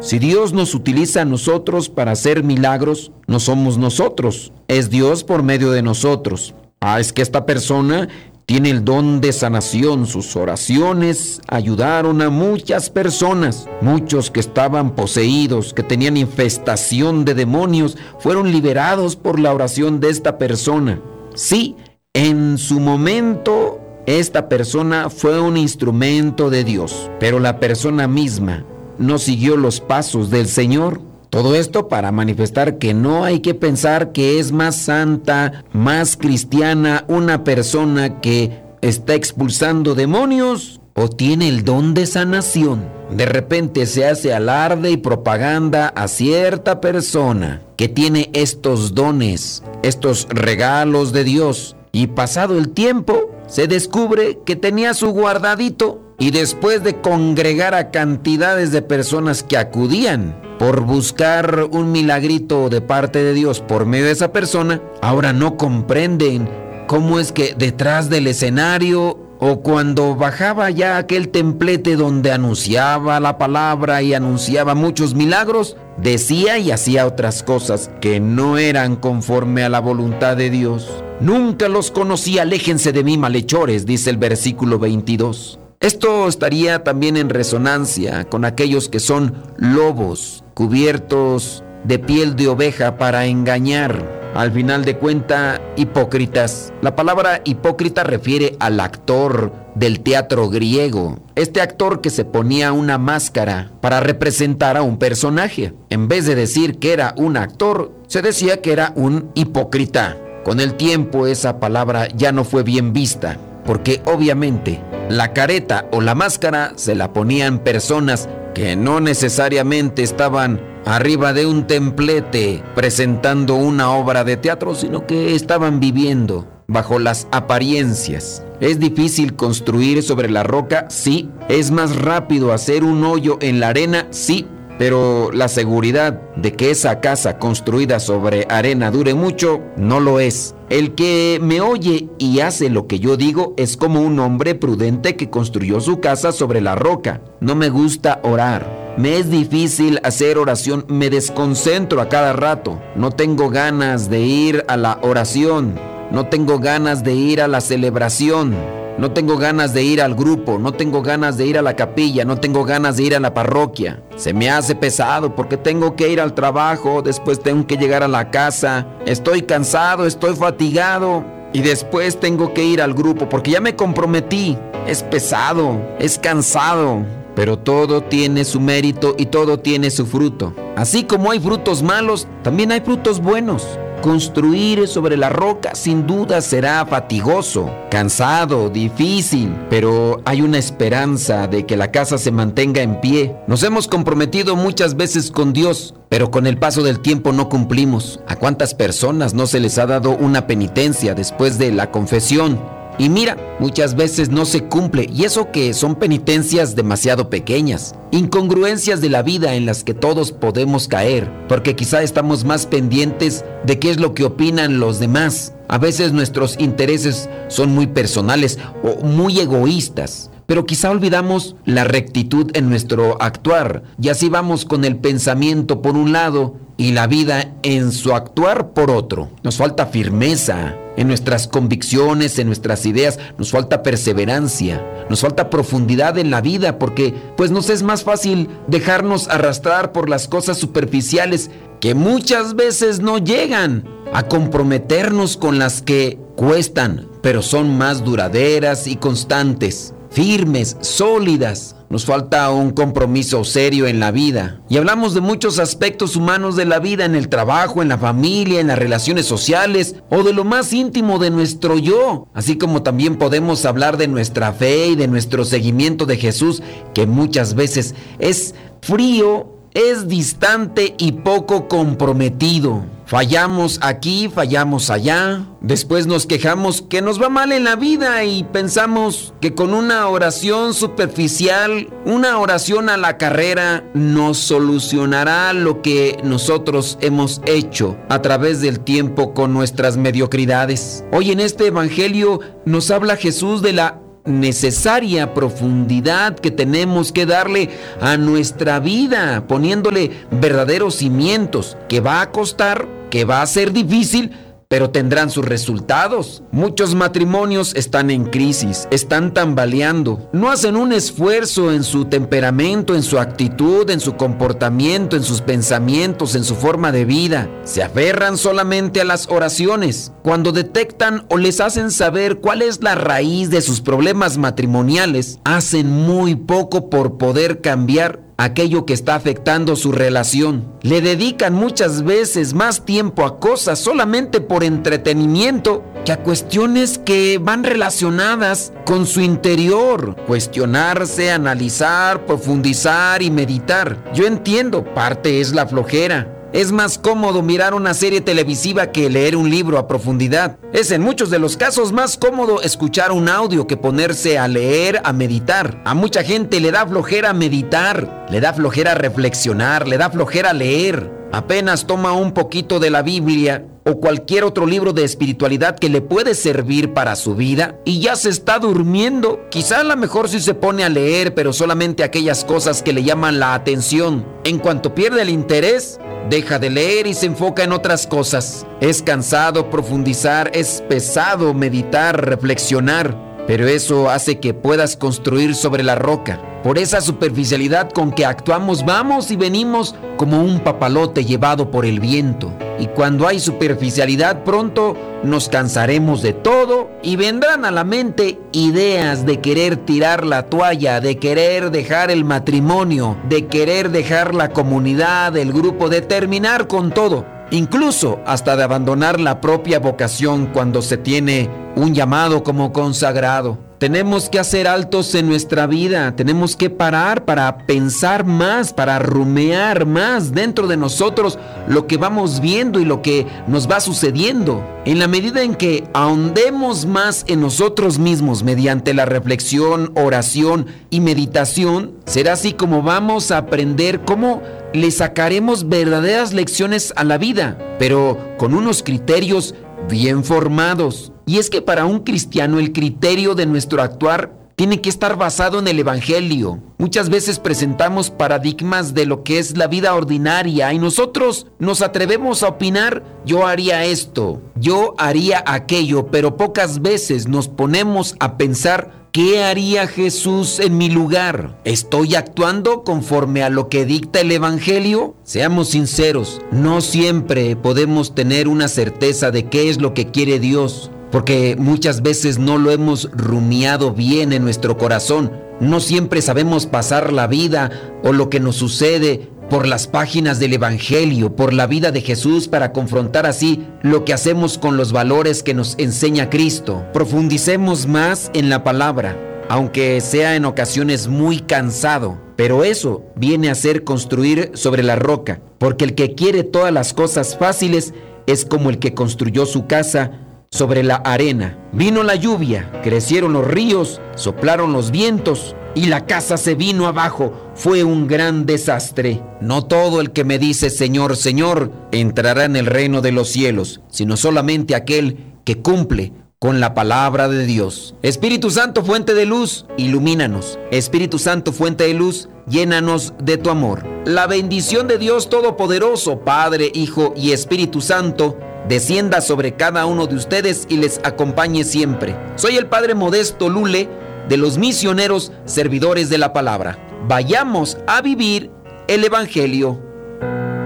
Si Dios nos utiliza a nosotros para hacer milagros, no somos nosotros, es Dios por medio de nosotros. Es que esta persona tiene el don de sanación. Sus oraciones ayudaron a muchas personas. Muchos que estaban poseídos, que tenían infestación de demonios, fueron liberados por la oración de esta persona. Sí, en su momento, esta persona fue un instrumento de Dios, pero la persona misma no siguió los pasos del Señor. Todo esto para manifestar que no hay que pensar que es más santa, más cristiana una persona que está expulsando demonios o tiene el don de sanación. De repente se hace alarde y propaganda a cierta persona que tiene estos dones, estos regalos de Dios, y pasado el tiempo se descubre que tenía su guardadito, y después de congregar a cantidades de personas que acudían por buscar un milagrito de parte de Dios por medio de esa persona, ahora no comprenden cómo es que detrás del escenario o cuando bajaba ya aquel templete donde anunciaba la palabra y anunciaba muchos milagros, decía y hacía otras cosas que no eran conforme a la voluntad de Dios. Nunca los conocí, aléjense de mí, malhechores, dice el versículo 22. Esto estaría también en resonancia con aquellos que son lobos cubiertos de piel de oveja para engañar. Al final de cuentas, hipócritas. La palabra hipócrita refiere al actor del teatro griego. Este actor que se ponía una máscara para representar a un personaje. En vez de decir que era un actor, se decía que era un hipócrita. Con el tiempo esa palabra ya no fue bien vista, porque obviamente la careta o la máscara se la ponían personas que no necesariamente estaban arriba de un templete presentando una obra de teatro, sino que estaban viviendo bajo las apariencias. ¿Es difícil construir sobre la roca? Sí. ¿Es más rápido hacer un hoyo en la arena? Sí. Pero la seguridad de que esa casa construida sobre arena dure mucho, no lo es. El que me oye y hace lo que yo digo es como un hombre prudente que construyó su casa sobre la roca. No me gusta orar. Me es difícil hacer oración, me desconcentro a cada rato. No tengo ganas de ir a la oración, no tengo ganas de ir a la celebración, no tengo ganas de ir al grupo, no tengo ganas de ir a la capilla, no tengo ganas de ir a la parroquia. Se me hace pesado porque tengo que ir al trabajo, después tengo que llegar a la casa, estoy cansado, estoy fatigado y después tengo que ir al grupo porque ya me comprometí. Es pesado, es cansado. Pero todo tiene su mérito y todo tiene su fruto. Así como hay frutos malos, también hay frutos buenos. Construir sobre la roca sin duda será fatigoso, cansado, difícil, pero hay una esperanza de que la casa se mantenga en pie. Nos hemos comprometido muchas veces con Dios, pero con el paso del tiempo no cumplimos. ¿A cuántas personas no se les ha dado una penitencia después de la confesión? Y mira, muchas veces no se cumple, y eso que son penitencias demasiado pequeñas, incongruencias de la vida en las que todos podemos caer, porque quizá estamos más pendientes de qué es lo que opinan los demás. A veces nuestros intereses son muy personales o muy egoístas, pero quizá olvidamos la rectitud en nuestro actuar, y así vamos con el pensamiento por un lado y la vida en su actuar por otro. Nos falta firmeza en nuestras convicciones, en nuestras ideas, nos falta perseverancia, nos falta profundidad en la vida, porque pues nos es más fácil dejarnos arrastrar por las cosas superficiales que muchas veces no llegan a comprometernos con las que cuestan, pero son más duraderas y constantes, firmes, sólidas. Nos falta un compromiso serio en la vida. Y hablamos de muchos aspectos humanos de la vida, en el trabajo, en la familia, en las relaciones sociales o de lo más íntimo de nuestro yo. Así como también podemos hablar de nuestra fe y de nuestro seguimiento de Jesús, que muchas veces es frío, es distante y poco comprometido. Fallamos aquí, fallamos allá. Después nos quejamos que nos va mal en la vida y pensamos que con una oración superficial, una oración a la carrera, nos solucionará lo que nosotros hemos hecho a través del tiempo con nuestras mediocridades. Hoy en este evangelio nos habla Jesús de la necesaria profundidad que tenemos que darle a nuestra vida, poniéndole verdaderos cimientos, que va a costar, que va a ser difícil, pero tendrán sus resultados. Muchos matrimonios están en crisis, están tambaleando, no hacen un esfuerzo en su temperamento, en su actitud, en su comportamiento, en sus pensamientos, en su forma de vida. Se aferran solamente a las oraciones. Cuando detectan o les hacen saber cuál es la raíz de sus problemas matrimoniales, hacen muy poco por poder cambiar aquello que está afectando su relación. Le dedican muchas veces más tiempo a cosas solamente por entretenimiento que a cuestiones que van relacionadas con su interior. Cuestionarse, analizar, profundizar y meditar. Yo entiendo, parte es la flojera. Es más cómodo mirar una serie televisiva que leer un libro a profundidad. Es en muchos de los casos más cómodo escuchar un audio que ponerse a leer, a meditar. A mucha gente le da flojera meditar, le da flojera reflexionar, le da flojera leer. Apenas toma un poquito de la Biblia o cualquier otro libro de espiritualidad que le puede servir para su vida y ya se está durmiendo. Quizá a lo mejor sí se pone a leer, pero solamente aquellas cosas que le llaman la atención. En cuanto pierde el interés, deja de leer y se enfoca en otras cosas. Es cansado profundizar, es pesado meditar, reflexionar, pero eso hace que puedas construir sobre la roca. Por esa superficialidad con que actuamos, vamos y venimos como un papalote llevado por el viento. Y cuando hay superficialidad, pronto nos cansaremos de todo y vendrán a la mente ideas de querer tirar la toalla, de querer dejar el matrimonio, de querer dejar la comunidad, el grupo, de terminar con todo. Incluso hasta de abandonar la propia vocación cuando se tiene un llamado como consagrado. Tenemos que hacer altos en nuestra vida, tenemos que parar para pensar más, para rumiar más dentro de nosotros lo que vamos viendo y lo que nos va sucediendo. En la medida en que ahondemos más en nosotros mismos mediante la reflexión, oración y meditación, será así como vamos a aprender cómo le sacaremos verdaderas lecciones a la vida, pero con unos criterios bien formados. Y es que para un cristiano el criterio de nuestro actuar tiene que estar basado en el Evangelio. Muchas veces presentamos paradigmas de lo que es la vida ordinaria y nosotros nos atrevemos a opinar: yo haría esto, yo haría aquello, pero pocas veces nos ponemos a pensar: ¿qué haría Jesús en mi lugar? ¿Estoy actuando conforme a lo que dicta el Evangelio? Seamos sinceros, no siempre podemos tener una certeza de qué es lo que quiere Dios, porque muchas veces no lo hemos rumiado bien en nuestro corazón. No siempre sabemos pasar la vida o lo que nos sucede por las páginas del Evangelio, por la vida de Jesús, para confrontar así lo que hacemos con los valores que nos enseña Cristo. Profundicemos más en la palabra, aunque sea en ocasiones muy cansado, pero eso viene a ser construir sobre la roca, porque el que quiere todas las cosas fáciles es como el que construyó su casa sobre la arena. Vino la lluvia, crecieron los ríos, soplaron los vientos y la casa se vino abajo. Fue un gran desastre. No todo el que me dice Señor, Señor, entrará en el reino de los cielos, sino solamente aquel que cumple con la palabra de Dios. Espíritu Santo, fuente de luz, ilumínanos. Espíritu Santo, fuente de luz, llénanos de tu amor. La bendición de Dios Todopoderoso, Padre, Hijo y Espíritu Santo, descienda sobre cada uno de ustedes y les acompañe siempre. Soy el Padre Modesto Lule, de los misioneros servidores de la palabra. Vayamos a vivir el Evangelio.